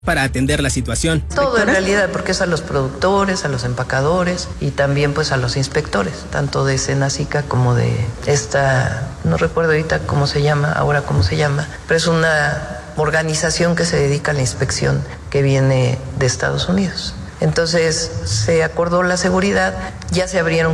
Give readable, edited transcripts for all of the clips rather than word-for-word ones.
para atender la situación. Todo en realidad, porque es a los productores, a los empacadores y también pues a los inspectores, tanto de Senacica como de esta, no recuerdo ahorita cómo se llama, pero es una organización que se dedica a la inspección que viene de Estados Unidos. Entonces se acordó la seguridad, ya se abrieron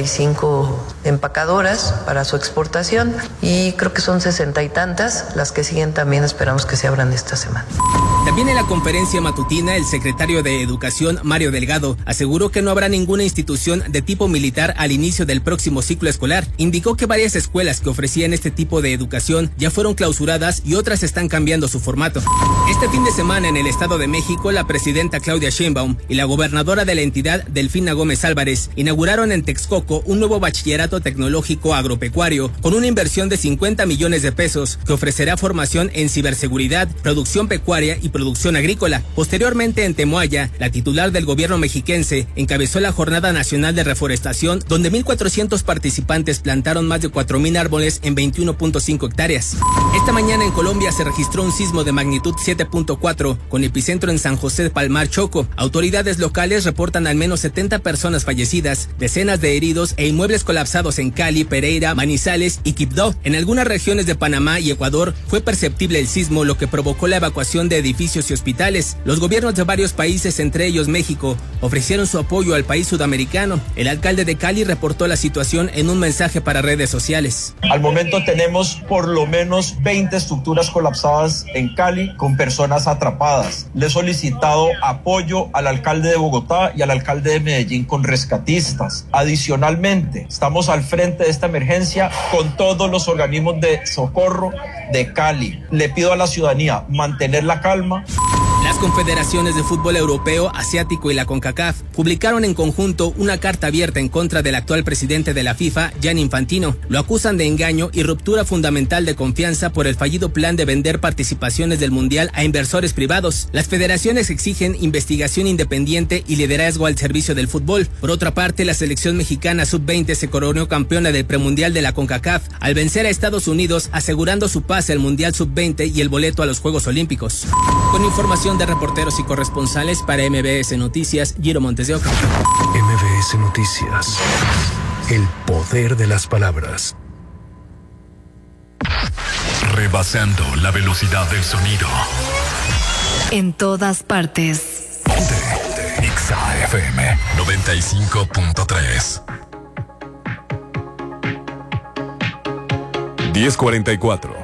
45 empacadoras para su exportación y creo que son 60 y tantas, las que siguen también esperamos que se abran esta semana. También en la conferencia matutina, el secretario de Educación, Mario Delgado, aseguró que no habrá ninguna institución de tipo militar al inicio del próximo ciclo escolar. Indicó que varias escuelas que ofrecían este tipo de educación ya fueron clausuradas y otras están cambiando su formato. Este fin de semana en el Estado de México, la presidenta Claudia Sheinbaum y la gobernadora de la entidad, Delfina Gómez Álvarez, inauguraron en Texcoco un nuevo bachillerato tecnológico agropecuario con una inversión de 50 millones de pesos que ofrecerá formación en ciberseguridad, producción pecuaria y producción agrícola. Posteriormente en Temoaya, la titular del gobierno mexiquense encabezó la Jornada Nacional de Reforestación, donde 1,400 participantes plantaron más de 4,000 árboles en 21.5 hectáreas. Esta mañana en Colombia se registró un sismo de magnitud 7.4 con epicentro en San José de Palmar, Choco. Autoridades locales reportan al menos 70 personas fallecidas, decenas de heridos e inmuebles colapsados en Cali, Pereira, Manizales y Quibdó. En algunas regiones de Panamá y Ecuador fue perceptible el sismo, lo que provocó la evacuación de edificios y hospitales. Los gobiernos de varios países, entre ellos México, ofrecieron su apoyo al país sudamericano. El alcalde de Cali reportó la situación en un mensaje para redes sociales. Al momento tenemos por lo menos 20 estructuras colapsadas en Cali con personas atrapadas. Le he solicitado apoyo al alcalde de Bogotá y al alcalde de Medellín con rescatistas. Adicionalmente, estamos al frente de esta emergencia con todos los organismos de socorro de Cali. Le pido a la ciudadanía mantener la calma. Las confederaciones de fútbol europeo, asiático y la CONCACAF publicaron en conjunto una carta abierta en contra del actual presidente de la FIFA, Gianni Infantino. Lo acusan de engaño y ruptura fundamental de confianza por el fallido plan de vender participaciones del Mundial a inversores privados. Las federaciones exigen investigación independiente y liderazgo al servicio del fútbol. Por otra parte, la selección mexicana sub-20 se coronó campeona del premundial de la CONCACAF al vencer a Estados Unidos, asegurando su pase al Mundial sub-20 y el boleto a los Juegos Olímpicos. Con información de reporteros y corresponsales para MBS Noticias, Giro Montes de Oca. MBS Noticias. El poder de las palabras. Rebasando la velocidad del sonido. En todas partes. Ponte. Exa FM 95.3. 10:44.